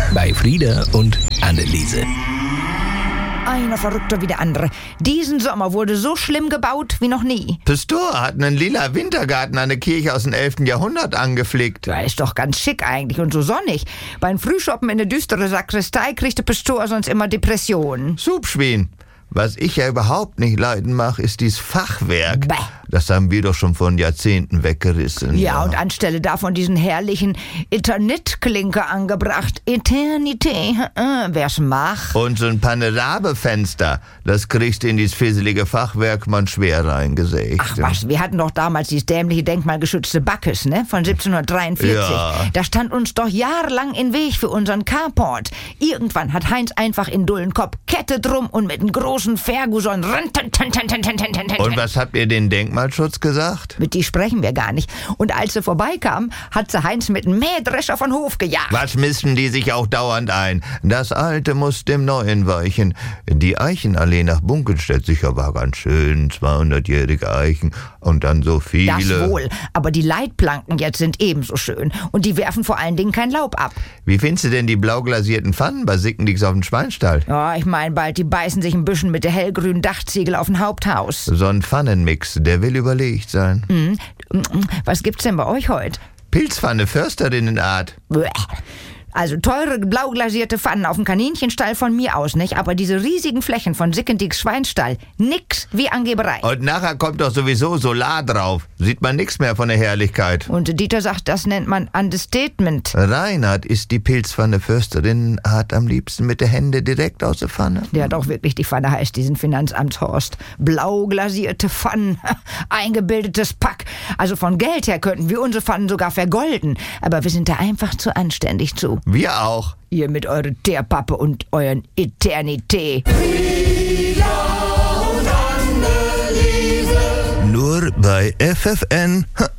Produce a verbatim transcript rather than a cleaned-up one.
bei Frieda und Anneliese. Einer verrückter wie der andere. Diesen Sommer wurde so schlimm gebaut wie noch nie. Pistor hat einen lila Wintergarten an der Kirche aus dem elften Jahrhundert angeflickt. Ja, ist doch ganz schick eigentlich und so sonnig. Beim Frühschoppen in eine düstere Sakristei kriegte Pistor sonst immer Depressionen. Subschwien. Was ich ja überhaupt nicht leiden mag, ist dieses Fachwerk. Bäh. Das haben wir doch schon vor Jahrzehnten weggerissen. Ja, und anstelle davon diesen herrlichen Eternit-Klinker angebracht. Eternité, äh, wer's macht. Und so ein Panorabefenster, das kriegst du in dieses fisselige Fachwerk mal schwer reingesägt. Ach was, wir hatten doch damals dieses dämliche denkmalgeschützte Backes, ne, von siebzehnhundertdreiundvierzig. Ja. Das stand uns doch jahrelang in Weg für unseren Carport. Irgendwann hat Heinz einfach in Dullenkopf Kette drum und mit einem großen Ferguson. Und was habt ihr den Denkmalschutz gesagt? Mit die sprechen wir gar nicht. Und als sie vorbeikamen, hat sie Heinz mit einem Mähdrescher von Hof gejagt. Was mischen die sich auch dauernd ein? Das Alte muss dem Neuen weichen. Die Eichenallee nach Bunkenstedt sicher war ganz schön, zweihundertjährige Eichen und dann so viele. Das wohl, aber die Leitplanken jetzt sind ebenso schön. Und die werfen vor allen Dingen kein Laub ab. Wie findest du denn die blau glasierten Pfannen bei Sickendix auf dem Schweinstall? Ja, ich mein bald, die beißen sich ein bisschen mit der hellgrünen Dachziegel auf dem Haupthaus. So ein Pfannenmix, der will überlegt sein. Mhm. Was gibt's denn bei euch heute? Pilzpfanne, Försterinnenart. Bäh. Also teure blauglasierte Pfannen auf dem Kaninchenstall von mir aus, nicht? Aber diese riesigen Flächen von Sickendicks Schweinstall, nix wie Angeberei. Und nachher kommt doch sowieso Solar drauf. Sieht man nix mehr von der Herrlichkeit. Und Dieter sagt, das nennt man Understatement. Reinhard isst die Pilzpfanne Försterinnenart am liebsten mit der Hände direkt aus der Pfanne. Der hat auch wirklich die Pfanne heißt, diesen Finanzamtshorst. Blauglasierte Pfannen, eingebildetes Pack. Also von Geld her könnten wir unsere Pfannen sogar vergolden. Aber wir sind da einfach zu anständig zu. Wir auch. Ihr mit eurer Teerpappe und euren Eternité. Nur bei F F N